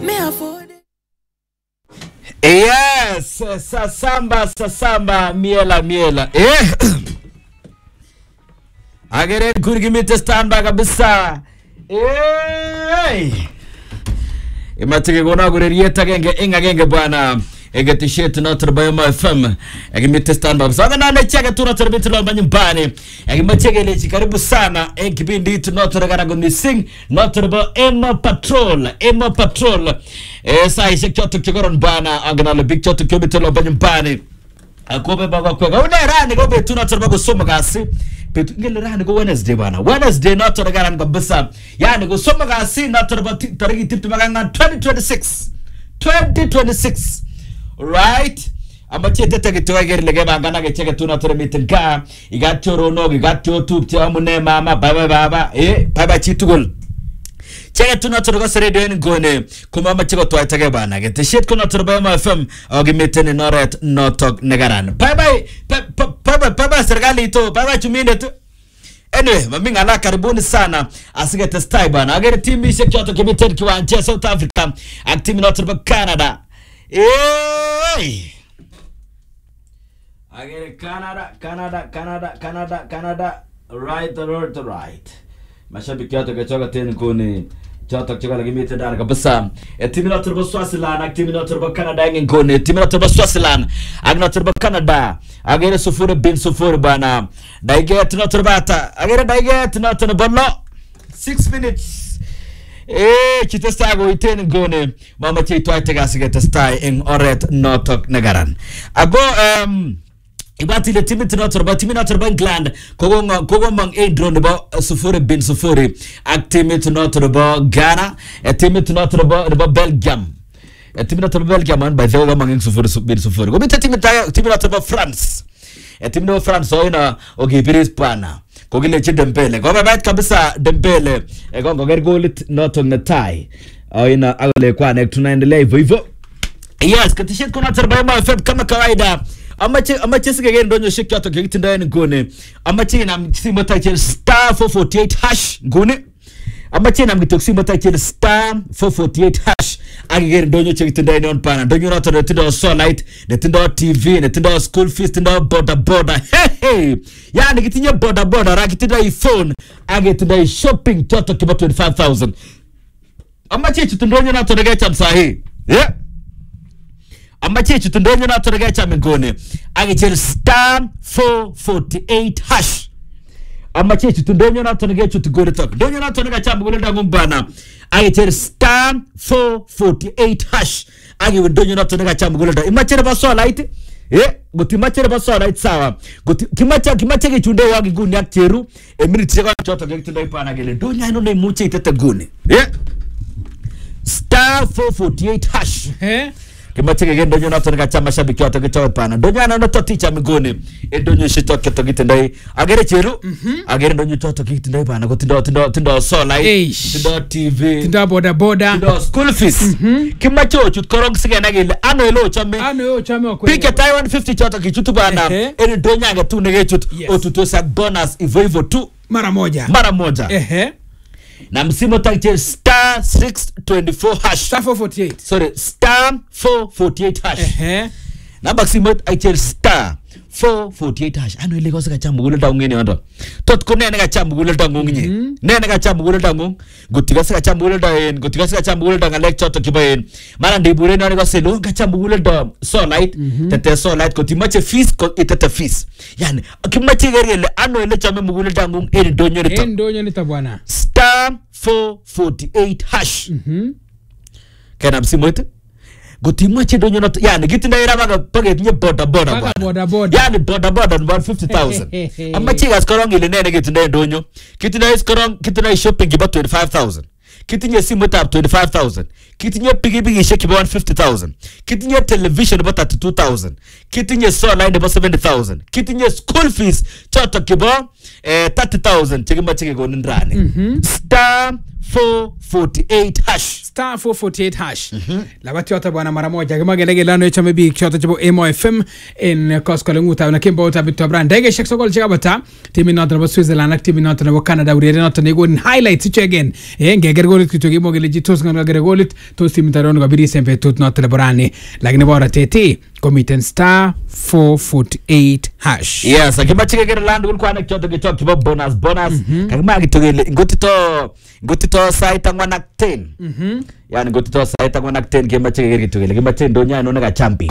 me afford. Yes, sasamba miela. Agere kurigimite standby kabisa. Imatike gona gurerieta genge ingagenge bwana. Egetishet na turbayama FM. Egimite standby. Sasa nane cheke tu na turbiti lo nyumbani. Egimacheke lechi karibu sana. Ekibindi tu na turagana gumnising na turba Emma Patrol. Sai shekchoto kigoron bana angana le big choto kibiti lo nyumbani. Akobe baba kwega. Rani gobe tu na turba gusoma gasi. Petu ngele rani go Wednesday bana. Wednesday na turagana ngabisa. Yani gusoma gasi na turba tarigi tiptu maganga 2026. Right? Amache tete gitoa gere lege bangana ge cheke tuna tore mitinga igatyo rono igatyo tubti amune mama baba baba chitugol cheke tuna tore go radio en gone kuma mache go toa tage bana ge tshit kuna tore ba FM ogi mitene noret notok negaran bye serikali to baba chuminde tu. Anyway, mami ngala karibuni sana asige testai bana agere team ishe kyoto kimitene kiwanje South Africa ak team notre Canada. Agere Canada right. Mashabiki yote kechoka tena kuni choto choka gimite dana kabisa. Timu na turbo Swaziland ak timu na turbo Canada ngone timu na turbo Swaziland ak na turbo Canada agere 0-0 bana. Daige tuna turbata agere daige tuna bollo 6 minutes. Chitesta go iten gone mama chito ategasiga testai en oret notok negaran ago ibati le timit notor England kogo mang drone ba 0-0 ak timit notor ba Ghana timit notor ba Belgium timit notor Belgium an by the way mang 0-0 go bit timit notor ba France timit no France oina ogipiris pana kogile Dembele goba bat kabisa Dembele gongo gergolit noton netai oina agale kwa nek tunaendelea hivyo. Yes, katishet kuna tarbayama FM kama kawaida amache sige ndonyo shiki ato kitinda ni gone amache na msimba title star 448 hash gone amache na msimba title star 448 hash agere ndonyo kitinda ni on pana ndonyo noto netindo Solite netindo TV netindo school fees netindo boda hey yani kitinye boda rakitinda iPhone agetinda shopping toto kiba 25,000 amache chitundonyo noto ngecha msahi amache chitundonyo noto ngecha mingone agechel star 448 hash amache chitundonyo noto ngecha tugore tok ndonyo noto ngecha mngone ndagumbana agechel star 448 hash agi ndonyo noto ngecha mngone ndo imachere ba Solite goti machere ba Solite sawa goti kimacha gichunde wagi guni akcheru minute kwa choto ngekitunda ipana gele ndonyo ino ne muche itete guni star 448 hash kimache gege ndonyo noto ngacha mashabiki yote kecho pana ndonyo ana noto ticha migone ndonyo shito keto gitendai agere cheru agere ndonyo toto gitendai pana go tindo Solite tindo TV tindo boda tindo school fees kimache ochut korong sige nagile ano elo chame okwe pike Taiwan 50 toto kichutu bana ndonyo age tu negechut otuto sa bonus ivo tu mara moja na msimo tangche star 624 hash star 448 sorry star 448 hash na baksimo tangche star 448 hash ano ile kosa kachambu gule ngene ndo tot ko nene kachambu gule ngunye nene kachambu gule ngung gutika sika kachambu gule gutika sika kachambu gule ngalek choto kibayen mara ndibure nene ko selo kachambu gule Solite tete Solite ko timache fees ko itete fees yani kimache gerele ano ile chame mugule ngung ndonyo nita bwana star 448 hash kana msimoite gotimache ndonyo not yani gitinda era baga paget nye boda yani boda 150,000 amache gas korong ile nene gitinda ndonyo gitinda is korong gitinda shopping giba 25,000 kitinye simu tap 25,000 kitinye pigi shake giba 150,000 kitinye television giba 32,000 kitinye Solite giba 70,000 kitinye school fees choto giba 30,000 chigima chige go ndrane star 448 hash star 448 hash labati wata bwana mara moja kama gelege lano echa mebi kyoto chabo Emo FM in koskolenguta na kimbo uta bitu brand dege shek sokol chigabata timi not na Switzerland ak timi not na Canada urere not na go highlight again ngegergo golit kityo kimo kele chi tos ngana gere golit tos timit aron kabiri sembe tut not leborani lakini bora tete komiten star 448 hash. Yes, akimache kegere land kulikuwa na choto kichok kibo bonus kakima kitogele ngotito site angwan ak 10. Yani ngotito site angwan ak 10 kimache kegere kitogele kimache ndonya ino ka champion.